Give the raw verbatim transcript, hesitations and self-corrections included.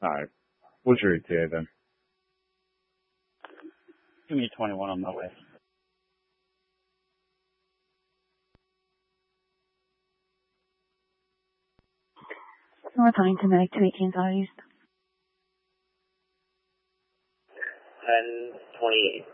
Alright. What's your E T A then? Give me twenty-one on my way. North Huntington, Medic two eighteen Southeast. ten twenty-eight.